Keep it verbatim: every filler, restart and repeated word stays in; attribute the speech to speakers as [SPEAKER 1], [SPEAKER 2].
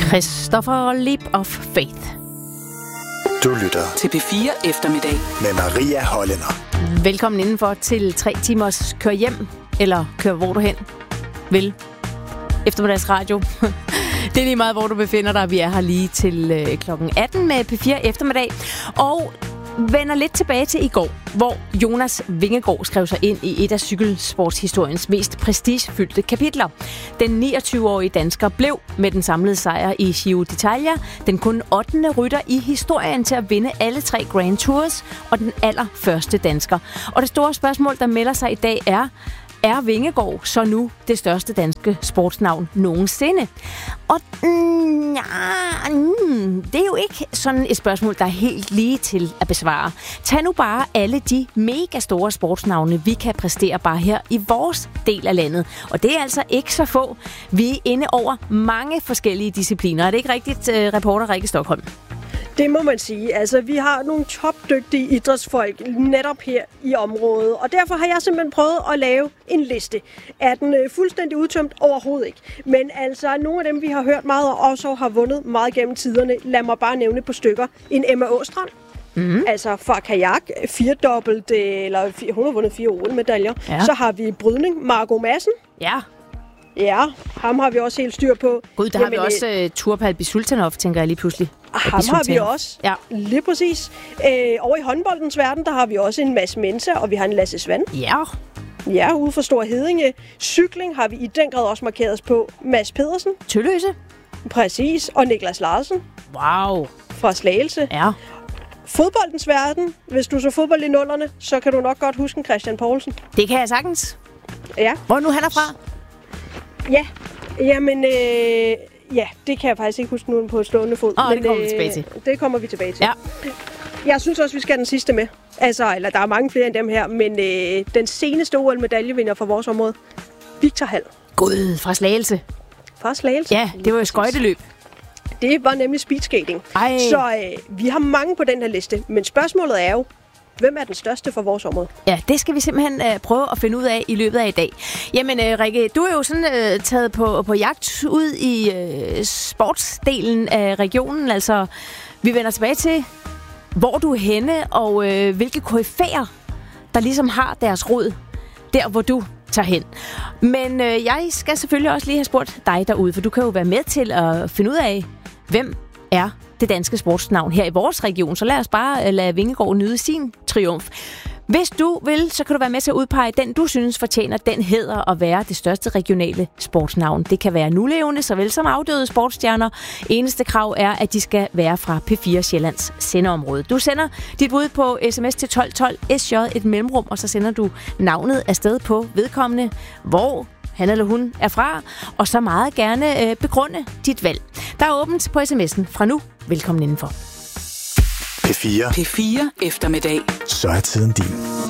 [SPEAKER 1] Christopher Leap of Faith.
[SPEAKER 2] Du lytter
[SPEAKER 3] til P fire Eftermiddag
[SPEAKER 2] med Maria Hollænder.
[SPEAKER 1] Velkommen indenfor til tre timers kør hjem, eller kør hvor du hen vil. Eftermiddagsradio. Det er lige meget, hvor du befinder dig. Vi er her lige til øh, klokken atten med P fire Eftermiddag. Og vender lidt tilbage til i går, hvor Jonas Vingegaard skrev sig ind i et af cykelsportshistoriens mest prestigefyldte kapitler. Den niogtyve-årige dansker blev med den samlede sejr i Giro d'Italia den kun ottende rytter i historien til at vinde alle tre Grand Tours og den allerførste dansker. Og det store spørgsmål, der melder sig i dag er: Er Vingegaard så nu det største danske sportsnavn nogensinde? Og mm, ja, mm, det er jo ikke sådan et spørgsmål, der er helt lige til at besvare. Tag nu bare alle de mega store sportsnavne, vi kan præstere bare her i vores del af landet. Og det er altså ikke så få. Vi er inde over mange forskellige discipliner. Er det ikke rigtigt, reporter Rikke Stockholm?
[SPEAKER 4] Det må man sige. Altså, vi har nogle topdygtige idrætsfolk netop her i området, og derfor har jeg simpelthen prøvet at lave en liste. Er den øh, fuldstændig udtømt? Overhovedet ikke. Men altså, nogle af dem, vi har hørt meget og også har vundet meget gennem tiderne, lad mig bare nævne på stykker. En Emma Åstrand, mm-hmm. altså fra kajak, firedobbelt, eller fire, hun har vundet fire O L-medaljer. Ja. Så har vi brydning, Margot Madsen.
[SPEAKER 1] Ja.
[SPEAKER 4] Ja, ham har vi også helt styr på.
[SPEAKER 1] Gud, der Jamen, har vi også uh, Turpal Bisultanov, tænker jeg lige pludselig.
[SPEAKER 4] Ham har vi også. Ja. Lige præcis. Øh, over i håndboldens verden, der har vi også en Mads Mense, og vi har en Lasse Svand.
[SPEAKER 1] Ja.
[SPEAKER 4] Ja, ude for Stor Hedinge. Cykling har vi i den grad også markeret os på. Mads Pedersen.
[SPEAKER 1] Tølløse.
[SPEAKER 4] Præcis. Og Niklas Larsen.
[SPEAKER 1] Wow.
[SPEAKER 4] Fra Slagelse.
[SPEAKER 1] Ja.
[SPEAKER 4] Fodboldens verden. Hvis du så fodbold i nullerne, så kan du nok godt huske Christian Poulsen.
[SPEAKER 1] Det kan jeg sagtens.
[SPEAKER 4] Ja.
[SPEAKER 1] Hvor nu han er fra?
[SPEAKER 4] Ja, jamen, øh, ja, det kan jeg faktisk ikke huske nu på stående fod.
[SPEAKER 1] Åh,
[SPEAKER 4] men,
[SPEAKER 1] det kommer vi
[SPEAKER 4] øh,
[SPEAKER 1] tilbage til.
[SPEAKER 4] Det kommer vi tilbage til.
[SPEAKER 1] Ja.
[SPEAKER 4] Jeg synes også, vi skal have den sidste med. Altså, eller der er mange flere end dem her, men øh, den seneste O L-medaljevinder fra vores område, Victor Hall.
[SPEAKER 1] Gud, fra Slagelse.
[SPEAKER 4] Fra Slagelse?
[SPEAKER 1] Ja, det var jo skøjteløb.
[SPEAKER 4] Det var nemlig speedskating.
[SPEAKER 1] Ej.
[SPEAKER 4] Så øh, vi har mange på den her liste, men spørgsmålet er jo, hvem er den største for vores område?
[SPEAKER 1] Ja, det skal vi simpelthen uh, prøve at finde ud af i løbet af i dag. Jamen, uh, Rikke, du er jo sådan uh, taget på, på jagt ud i uh, sportsdelen af regionen. Altså, vi vender tilbage til, hvor du er henne, og uh, hvilke koryfæer, der ligesom har deres rod der, hvor du tager hen. Men uh, jeg skal selvfølgelig også lige have spurgt dig derude, for du kan jo være med til at finde ud af, hvem er det danske sportsnavn her i vores region. Så lad os bare lade Vingegaard nyde sin triumf. Hvis du vil, så kan du være med til at udpege den, du synes fortjener den hæder at være det største regionale sportsnavn. Det kan være nulevende, såvel som afdøde sportsstjerner. Eneste krav er, at de skal være fra P fire Sjællands sendeområde. Du sender dit bud på sms til tolv tolv, S J, et mellemrum, og så sender du navnet afsted på vedkommende, hvor han eller hun er fra, og så meget gerne øh, begrunde dit valg. Der er åbent på sms'en fra nu. Velkommen indenfor.
[SPEAKER 2] P fire.
[SPEAKER 3] P fire Eftermiddag.
[SPEAKER 2] Så er tiden din.